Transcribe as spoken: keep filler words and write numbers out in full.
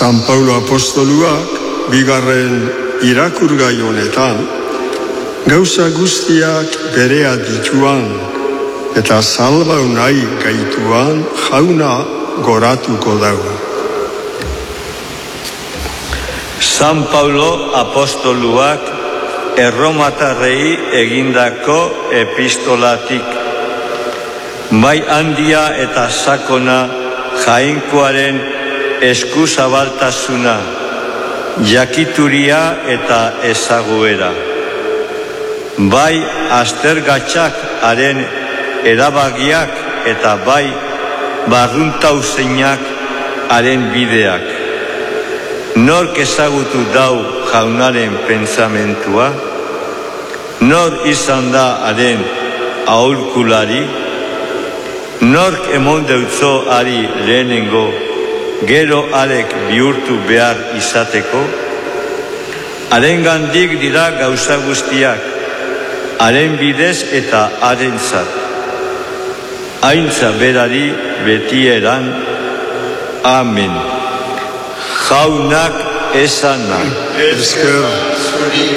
San Paulo apostoluak bigarren irakurgai honetan gauza guztiak berea dituan eta salbau nahi gaituan jauna goratuko dago. San Paulo apostoluak erromatarrei egindako epistolatik. Bai handia eta sakona jainkoaren eskuzabaltasuna, jakituria eta ezaguera. Bai aztergatxak haren erabagiak eta bai barruntauzenak haren bideak. Nork ezagutu dau jaunaren pentsamentua? Nor izan da haren aholkulari? Nork emon deutzo ari lehenengo, gero arek bihurtu behar izateko? Haren gandik dira gauza guztiak, haren bidez eta haren zat. Aintza berari betieran, amen. Jaunak esanak. Esker.